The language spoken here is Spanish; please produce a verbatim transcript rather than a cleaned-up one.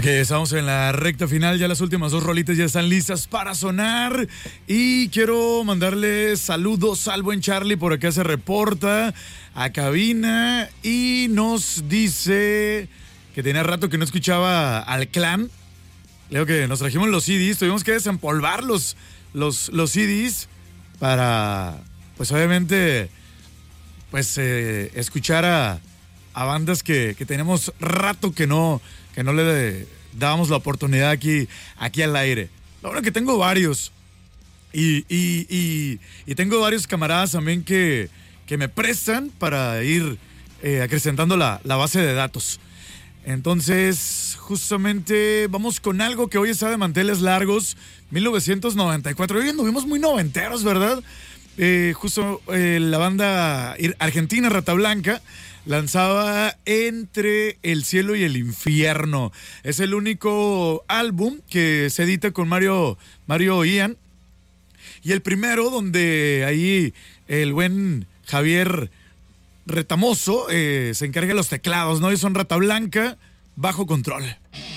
Estamos en la recta final, ya las últimas dos rolitas ya están listas para sonar y quiero mandarle saludos al buen Charlie, por acá se reporta a cabina y nos dice que tenía rato que no escuchaba al Clan. Leo que nos trajimos los C Ds, tuvimos que desempolvar los, los, los C Ds para, pues obviamente, pues eh, escuchar a, a bandas que, que tenemos rato que no, que no le de, dábamos la oportunidad aquí, aquí al aire. Lo bueno que tengo varios y, y, y, y tengo varios camaradas también que, que me prestan para ir eh, acrecentando la, la base de datos. Entonces, justamente vamos con algo que hoy está de manteles largos, mil novecientos noventa y cuatro. Hoy anduvimos muy noventeros, ¿verdad? Eh, justo eh, la banda argentina Rata Blanca lanzaba Entre el cielo y el infierno. Es el único álbum que se edita con Mario, Mario Ian. Y el primero donde ahí el buen Javier Retamoso eh, se encarga de los teclados, ¿no? Y son Rata Blanca, Bajo Control.